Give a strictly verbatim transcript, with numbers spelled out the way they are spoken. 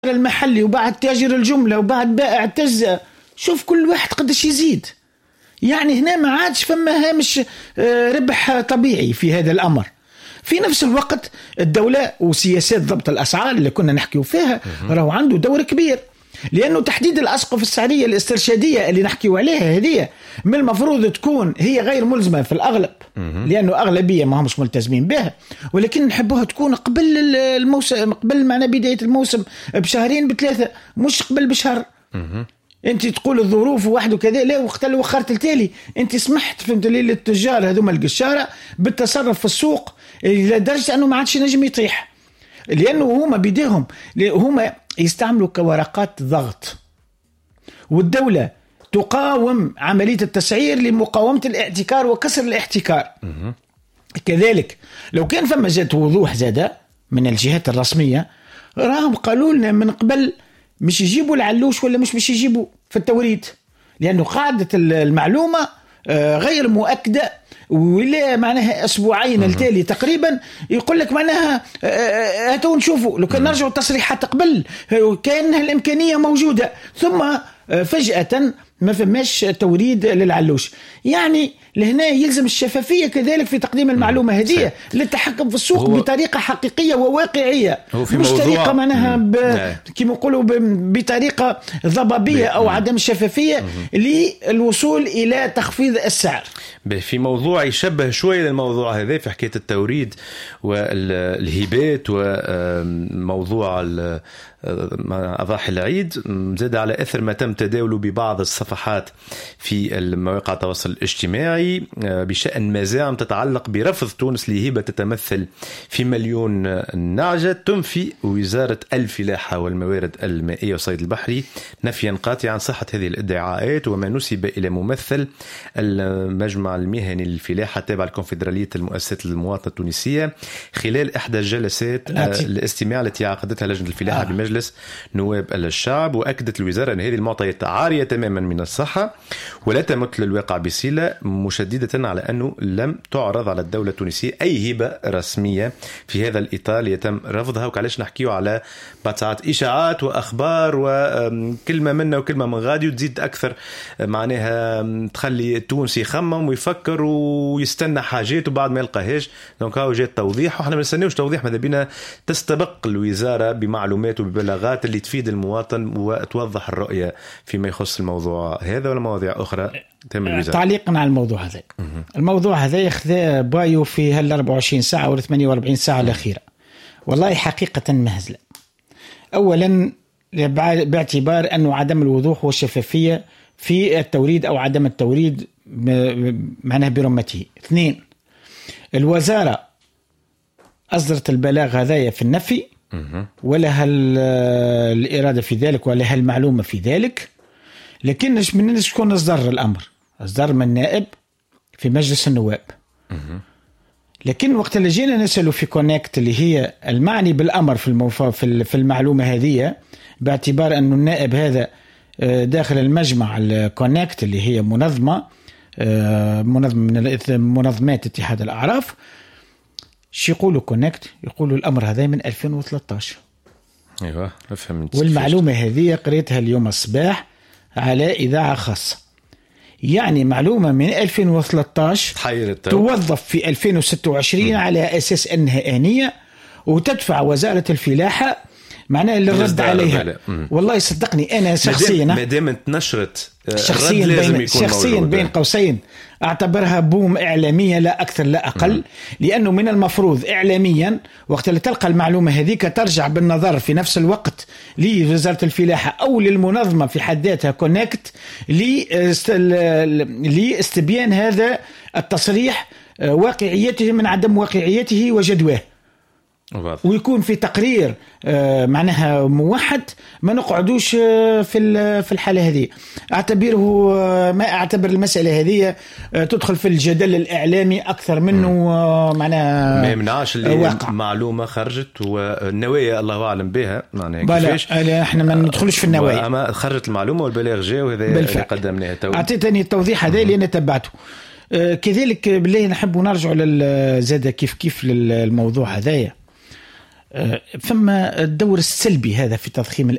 المحلي وبعد تاجر الجملة وبعد بائع التجزئة، شوف كل واحد قدش يزيد. يعني هنا ما عادش فما هامش ربح طبيعي في هذا الأمر. في نفس الوقت الدولة وسياسات ضبط الأسعار اللي كنا نحكيو فيها راهو عنده دور كبير، لأنه تحديد الأسقف السعرية الاسترشادية اللي نحكيو عليها هذه من المفروض تكون هي غير ملزمة في الأغلب، لأنه أغلبية ما همش ملتزمين بها، ولكن نحبوها تكون قبل الموسم، قبل معنا بداية الموسم بشهرين بثلاثة، مش قبل بشهر. انت تقول الظروف واحد وكذا، لا وقت اللي وخرت التالي انت سمحت فهمت لي للتجار هذوما القشاره بالتصرف في السوق لدرجه انه ما عادش نجم يطيح، لانه هما بيديهم هما يستعملوا كورقات ضغط، والدوله تقاوم عمليه التسعير لمقاومه الاحتكار وكسر الاحتكار. كذلك لو كان فما جات وضوح زاده من الجهات الرسميه راهم قالوا لنا من قبل مش يجيبوا العلوش ولا مش مش يجيبوا في التوريد، لأنه قاعدة المعلومة غير مؤكدة، ولا معناها أسبوعين التالي تقريبا يقول لك معناها هاتوا نشوفوا. لو كان نرجعوا التصريحات قبل كان الإمكانية موجودة، ثم فجأة ما فماش توريد للعلوش. يعني لهنا يلزم الشفافية كذلك في تقديم المعلومة هذه للتحكم في السوق بطريقة حقيقية وواقعية، مش طريقة معناها ب... كما يقولوا ب... بطريقة ضبابية أو عدم شفافية للوصول إلى تخفيض السعر. في موضوع يشبه شوية للموضوع هذا في حكاية التوريد والهبات وموضوع أضاحي العيد، زاد على أثر ما تم تداوله ببعض الصفحات في المواقع التواصل الاجتماعي بشأن مزاعم تتعلق برفض تونس لهبة تتمثل في مليون نعجة، تنفي وزارة الفلاحة والموارد المائية والصيد البحري نفيا قاطعا عن صحة هذه الادعاءات وما نسب إلى ممثل المجمع المهني للفلاحة تابع الكونفدرالية المؤسسات المواطنة التونسية خلال إحدى الجلسات الاستماع التي عقدتها لجنة الفلاحة آه. بمجلس نواب الشعب. وأكدت الوزارة أن هذه المعطيات عارية تماما من الصحة ولا تمت للواقع بصلة، مشددة على أنه لم تعرض على الدولة التونسية أي هبة رسمية في هذا الإطار يتم رفضها. وكعلاش نحكيه على بطاعات إشاعات وأخبار وكلمة منا وكلمة من غادي وتزيد أكثر معناها تخلي التونسي يخمم ويفكر ويستنى حاجات وبعد ما يلقاهاش. دونك هاو جاء توضيح وإحنا ما نستناوش توضيح، ماذا بينا تستبق الوزارة بمعلومات وببلاغات اللي تفيد المواطن وتوضح الرؤية فيما يخص الموضوع هذا ولا مواضيع أخرى. تعليقا على الموضوع هذا، الموضوع هذا يخذ بايو في هال أربعة وعشرين ساعة و ثمانية وأربعين ساعة الأخيرة، والله حقيقة مهزلة. أولا باعتبار أنه عدم الوضوح والشفافية في التوريد أو عدم التوريد معناه برمته. اثنين، الوزارة أصدرت البلاغ هذايا في النفي ولها الإرادة في ذلك ولها المعلومة في ذلك، لكن مش من شكون أصدر الأمر؟ أصدر من نائب في مجلس النواب. لكن وقت اللي جينا نسأله في كونكت اللي هي المعني بالأمر في الموف... في المعلومة هذه، باعتبار أنه النائب هذا داخل المجمع الكونكت اللي هي منظمة منظمة من منظمات اتحاد الأعراف، شو يقولوا كونكت؟ يقولوا الأمر هذا من ألفين وثلاثة عشر. أيوة فهمت. والمعلومة هذه قريتها اليوم الصباح على إذاعة خاصة، يعني معلومة من ألفين وثلاثة عشر توظف في ألفين وستة وعشرين م. على أساس أنها آنية وتدفع وزارة الفلاحة معناه للرد عليها. والله صدقني أنا شخصيا ما دام نشرت شخصيا بين شخصيا بين قوسين أعتبرها بوم إعلامية لا أكثر لا أقل م. لأنه من المفروض إعلاميا وقت اللي تلقى المعلومة هذيك ترجع بالنظر في نفس الوقت لوزارة الفلاحة أو للمنظمة في حد ذاتها كونكت لاستبيان هذا التصريح واقعيته من عدم واقعيته وجدواه، ويكون في تقرير معناها موحد، ما نقعدوش في في الحالة هذه. أعتبره ما أعتبر المسألة هذه تدخل في الجدل الإعلامي أكثر منه معناها ما يمنعش اللي معلومة خرجت والنوايا الله أعلم بها معناها كيفاش. إحنا ما ندخلش في النوايا، أما خرجت المعلومة والبلاغ جاء وهذا اللي قدمناه تو. أعطيتني التوضيح هذا اللي أنا تبعته. كذلك بالله نحب نرجع للزادة كيف كيف للموضوع هذايا. ثم الدور السلبي هذا في تضخيم